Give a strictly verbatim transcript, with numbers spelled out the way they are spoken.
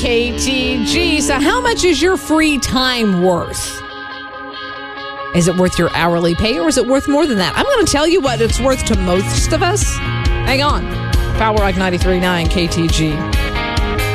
K T G. So how much is your free time worth? Is it worth your hourly pay, or is it worth more than that? I'm going to tell you what it's worth to most of us. Hang on. Power Rock ninety-three point nine K T G.